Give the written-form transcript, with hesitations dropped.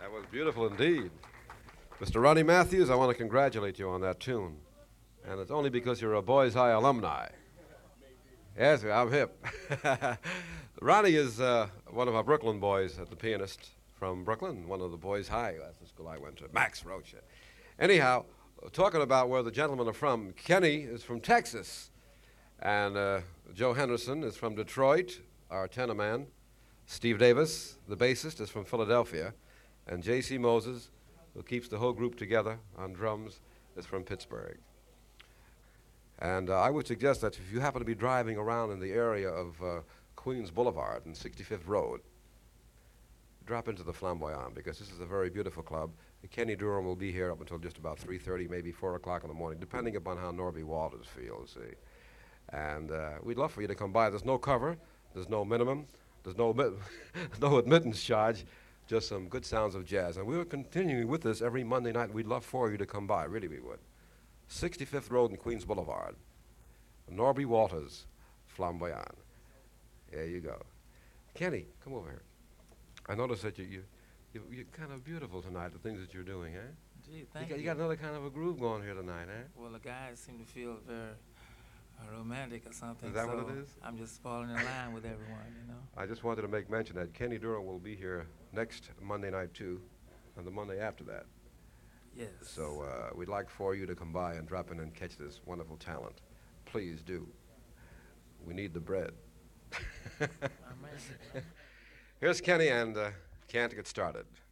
That was beautiful indeed. Mr. Ronnie Matthews, I want to congratulate you on that tune. And it's only because you're a Boys High alumni. Yes, I'm hip. Ronnie is one of our Brooklyn boys, the pianist from Brooklyn, one of the Boys High. That's the school I went to, Max Roach. Anyhow, talking about where the gentlemen are from, Kenny is from Texas. And Joe Henderson is from Detroit, our tenor man. Steve Davis, the bassist, is from Philadelphia. And J.C. Moses, who keeps the whole group together on drums, is from Pittsburgh. And I would suggest that if you happen to be driving around in the area of Queens Boulevard and 65th Road, drop into the Flamboyant, because this is a very beautiful club. Kenny Durham will be here up until just about 3:30, maybe 4 o'clock in the morning, depending upon how Norby Walters feels, see. And we'd love for you to come by. There's no cover. There's no minimum. There's no, no admittance charge. Just some good sounds of jazz. And we are continuing with this every Monday night. We'd love for you to come by. Really, we would. 65th Road and Queens Boulevard. Norby Walters, Flamboyant. There you go. Kenny, come over here. I noticed that you're kind of beautiful tonight, the things that you're doing, eh? Gee, thank you. You got another kind of a groove going here tonight, eh? Well, the guys seem to feel very romantic or something. Is that so what it is? I'm just falling in line with everyone, you know. I just wanted to make mention that Kenny Durham will be here next Monday night, too, and the Monday after that. Yes. So we'd like for you to come by and drop in and catch this wonderful talent. Please do. We need the bread. Here's Kenny, and Can't Get Started.